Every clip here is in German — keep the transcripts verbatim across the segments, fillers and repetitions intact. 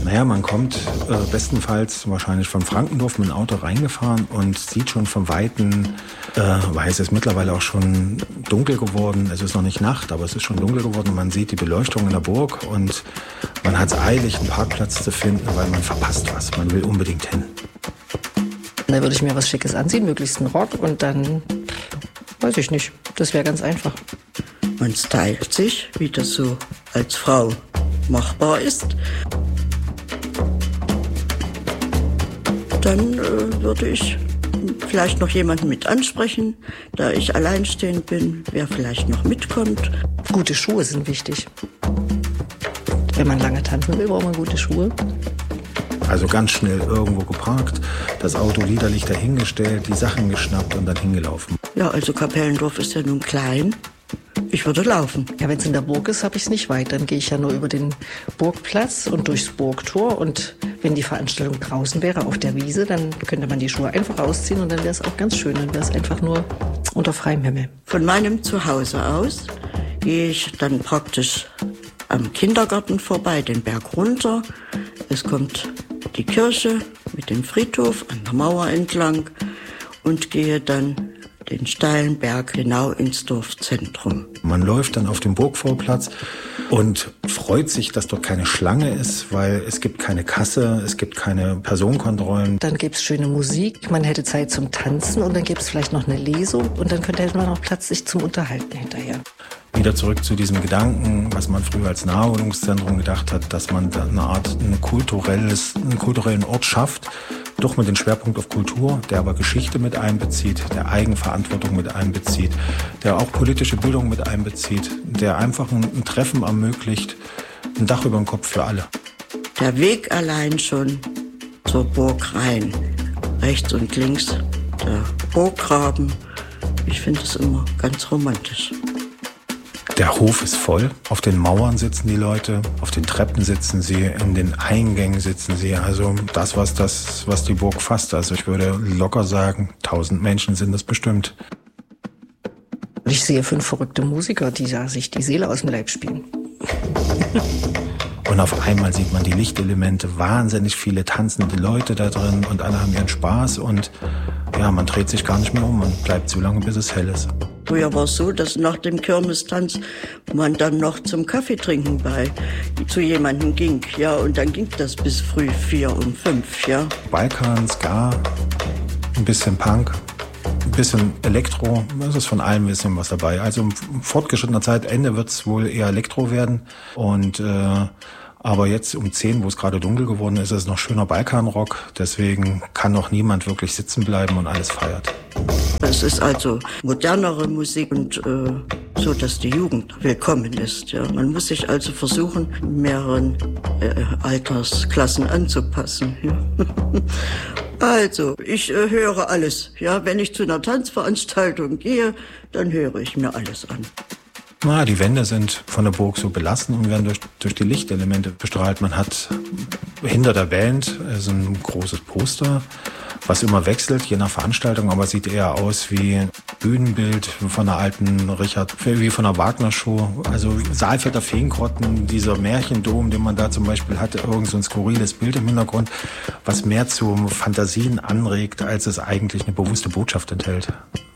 Naja, man kommt äh, bestenfalls wahrscheinlich von Frankendorf mit dem Auto reingefahren und sieht schon vom Weiten, äh, weil es ist mittlerweile auch schon dunkel geworden. Es ist noch nicht Nacht, aber es ist schon dunkel geworden. Man sieht die Beleuchtung in der Burg und man hat es eilig, einen Parkplatz zu finden, weil man verpasst was. Man will unbedingt hin. Da würde ich mir was Schickes anziehen, möglichst einen Rock und dann, weiß ich nicht, das wäre ganz einfach. Man stylt sich, wie das so als Frau machbar ist. Dann äh, würde ich vielleicht noch jemanden mit ansprechen, da ich alleinstehend bin, wer vielleicht noch mitkommt. Gute Schuhe sind wichtig. Wenn man lange tanzen will, braucht man gute Schuhe. Also ganz schnell irgendwo geparkt, das Auto liederlich dahingestellt, die Sachen geschnappt und dann hingelaufen. Ja, also Kapellendorf ist ja nun klein. Ich würde laufen. Ja, wenn es in der Burg ist, habe ich es nicht weit. Dann gehe ich ja nur über den Burgplatz und durchs Burgtor. Und wenn die Veranstaltung draußen wäre, auf der Wiese, dann könnte man die Schuhe einfach ausziehen und dann wäre es auch ganz schön. Dann wäre es einfach nur unter freiem Himmel. Von meinem Zuhause aus gehe ich dann praktisch am Kindergarten vorbei, den Berg runter. Es kommt die Kirche mit dem Friedhof an der Mauer entlang und gehe dann den steilen Berg genau ins Dorfzentrum. Man läuft dann auf dem Burgvorplatz und freut sich, dass dort keine Schlange ist, weil es gibt keine Kasse, es gibt keine Personenkontrollen. Dann gibt's schöne Musik, man hätte Zeit zum Tanzen und dann gibt's vielleicht noch eine Lesung und dann könnte man noch Platz sich zum Unterhalten hinterher. Wieder zurück zu diesem Gedanken, was man früher als Naherholungszentrum gedacht hat, dass man da eine Art eine kulturelles, einen kulturellen Ort schafft, doch mit dem Schwerpunkt auf Kultur, der aber Geschichte mit einbezieht, der Eigenverantwortung mit einbezieht, der auch politische Bildung mit einbezieht, der einfach ein, ein Treffen ermöglicht, ein Dach über dem Kopf für alle. Der Weg allein schon zur Burg rein, rechts und links der Burggraben, ich finde es immer ganz romantisch. Der Hof ist voll. Auf den Mauern sitzen die Leute, auf den Treppen sitzen sie, in den Eingängen sitzen sie. Also das, was das, was die Burg fasst. Also ich würde locker sagen, tausend Menschen sind das bestimmt. Ich sehe fünf verrückte Musiker, die da sich die Seele aus dem Leib spielen. Und auf einmal sieht man die Lichtelemente, wahnsinnig viele tanzende Leute da drin und alle haben ihren Spaß und ja, man dreht sich gar nicht mehr um und bleibt so lange, bis es hell ist. Früher war es so, dass nach dem Kirmestanz man dann noch zum Kaffeetrinken bei zu jemandem ging, ja, und dann ging das bis früh vier und fünf, ja. Balkan, Ska, ein bisschen Punk, ein bisschen Elektro, es ist von allem ein bisschen was dabei. Also im fortgeschrittener Zeitende wird es wohl eher Elektro werden und äh, aber jetzt um zehn, wo es gerade dunkel geworden ist, ist es noch schöner Balkanrock. Deswegen kann noch niemand wirklich sitzen bleiben und alles feiert. Es ist also modernere Musik und äh, so, dass die Jugend willkommen ist. Ja. Man muss sich also versuchen, mehreren äh, Altersklassen anzupassen. Ja. Also, ich äh, höre alles. Ja, wenn ich zu einer Tanzveranstaltung gehe, dann höre ich mir alles an. Na, die Wände sind von der Burg so belassen und werden durch, durch die Lichtelemente bestrahlt. Man hat hinter der Band so ein großes Poster, was immer wechselt, je nach Veranstaltung, aber sieht eher aus wie ein Bühnenbild von einer alten Richard, wie von einer Wagner-Show. Also Saalfelder Feengrotten, dieser Märchendom, den man da zum Beispiel hatte, irgend so ein skurriles Bild im Hintergrund, was mehr zu Fantasien anregt, als es eigentlich eine bewusste Botschaft enthält.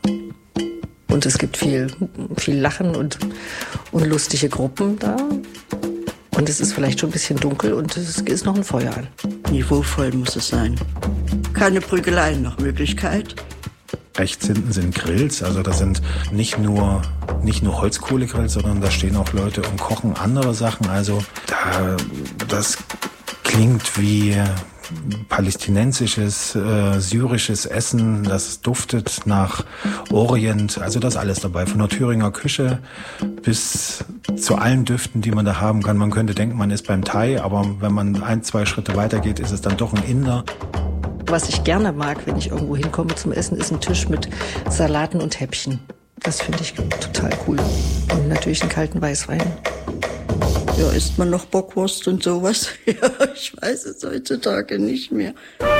Und es gibt viel, viel Lachen und, und lustige Gruppen da. Und es ist vielleicht schon ein bisschen dunkel und es ist noch ein Feuer an. Niveauvoll muss es sein. Keine Prügeleien nach Möglichkeit. Rechts hinten sind Grills, also da sind nicht nur, nicht nur Holzkohlegrills, sondern da stehen auch Leute und kochen andere Sachen. Also da, das klingt wie palästinensisches, äh, syrisches Essen, das duftet nach Orient, also das alles dabei, von der Thüringer Küche bis zu allen Düften, die man da haben kann. Man könnte denken, man ist beim Thai, aber wenn man ein, zwei Schritte weiter geht, ist es dann doch ein Inder. Was ich gerne mag, wenn ich irgendwo hinkomme zum Essen, ist ein Tisch mit Salaten und Häppchen. Das finde ich total cool. Und natürlich einen kalten Weißwein. Ja, isst man noch Bockwurst und sowas? Ja, ich weiß es heutzutage nicht mehr.